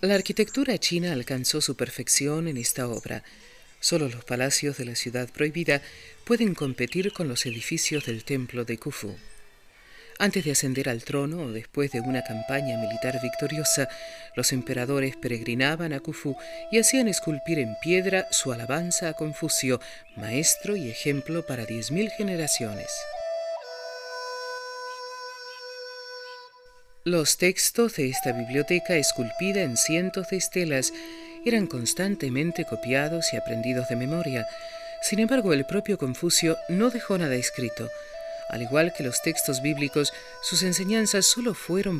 La arquitectura china alcanzó su perfección en esta obra. Solo los palacios de la ciudad prohibida pueden competir con los edificios del templo de Khufu. Antes de ascender al trono o después de una campaña militar victoriosa, los emperadores peregrinaban a Khufu y hacían esculpir en piedra su alabanza a Confucio, maestro y ejemplo para 10.000 generaciones. Los textos de esta biblioteca, esculpida en cientos de estelas, eran constantemente copiados y aprendidos de memoria. Sin embargo, el propio Confucio no dejó nada escrito. Al igual que los textos bíblicos, sus enseñanzas solo fueron